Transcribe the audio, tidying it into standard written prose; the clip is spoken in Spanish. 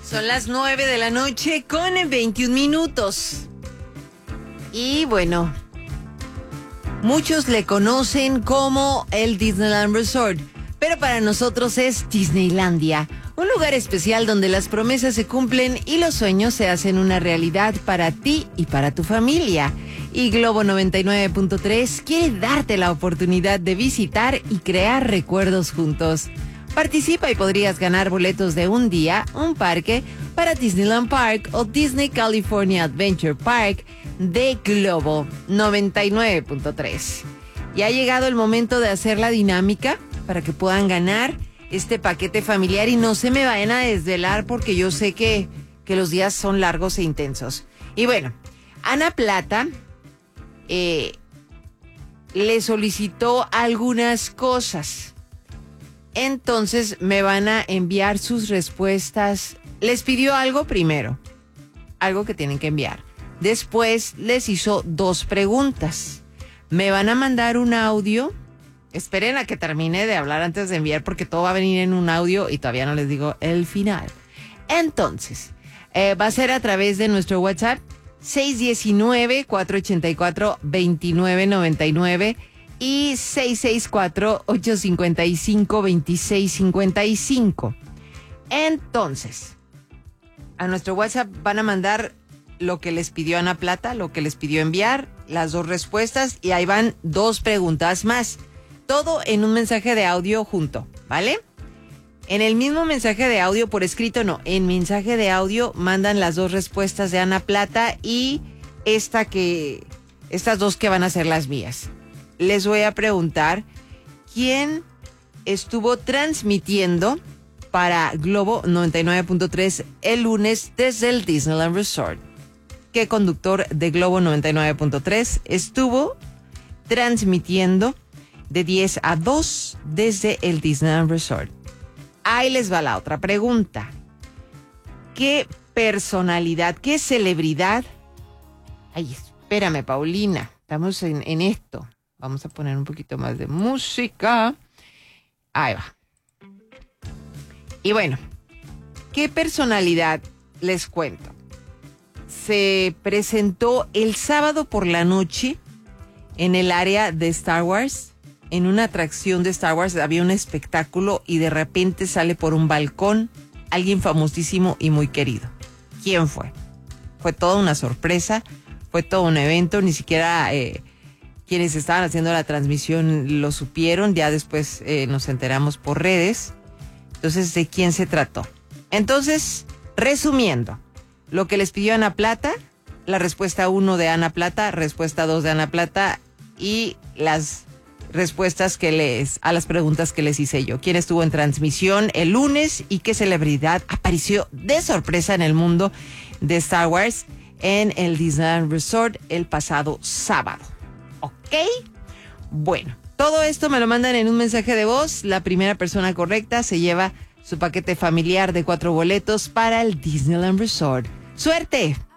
Son las 9 de la noche con 21 minutos. Y bueno, muchos le conocen como el Disneyland Resort, pero para nosotros es Disneylandia, un lugar especial donde las promesas se cumplen y los sueños se hacen una realidad para ti y para tu familia. Y Globo 99.3 quiere darte la oportunidad de visitar y crear recuerdos juntos. Participa y podrías ganar boletos de un día, un parque para Disneyland Park o Disney California Adventure Park de Globo 99.3. Y ha llegado el momento de hacer la dinámica para que puedan ganar este paquete familiar y no se me vayan a desvelar porque yo sé que los días son largos e intensos. Y bueno, Ana Plata le solicitó algunas cosas. Entonces me van a enviar sus respuestas. Les pidió algo primero, algo que tienen que enviar. Después les hizo 2 preguntas. Me van a mandar un audio. Esperen a que termine de hablar antes de enviar porque todo va a venir en un audio y todavía no les digo el final. Entonces, va a ser a través de nuestro WhatsApp 619-484-2999 y 664-855-2655. Entonces, a nuestro WhatsApp van a mandar lo que les pidió Ana Plata, lo que les pidió enviar, las 2 respuestas y ahí van 2 preguntas más. Todo en un mensaje de audio junto, ¿vale? En el mismo mensaje de audio, por escrito no, en mensaje de audio mandan las 2 respuestas de Ana Plata y estas 2 que van a ser las mías. Les voy a preguntar quién estuvo transmitiendo para Globo 99.3 el lunes desde el Disneyland Resort. ¿Qué conductor de Globo 99.3 estuvo transmitiendo de 10 a 2 desde el Disneyland Resort? Ahí les va la otra pregunta. ¿Qué personalidad, qué celebridad? Ay, espérame, Paulina, estamos en esto. Vamos a poner un poquito más de música. Ahí va. Y bueno, ¿qué personalidad les cuento? Se presentó el sábado por la noche en el área de Star Wars. En una atracción de Star Wars había un espectáculo y de repente sale por un balcón alguien famosísimo y muy querido. ¿Quién fue? Fue toda una sorpresa, fue todo un evento, ni siquiera quienes estaban haciendo la transmisión lo supieron, ya después nos enteramos por redes. Entonces, ¿de quién se trató? Entonces, resumiendo, lo que les pidió Ana Plata, la respuesta 1 de Ana Plata, respuesta 2 de Ana Plata y las respuestas a las preguntas que les hice yo. ¿Quién estuvo en transmisión el lunes y qué celebridad apareció de sorpresa en el mundo de Star Wars en el Disneyland Resort el pasado sábado? ¿Ok? Bueno, todo esto me lo mandan en un mensaje de voz. La primera persona correcta se lleva su paquete familiar de 4 boletos para el Disneyland Resort. ¡Suerte!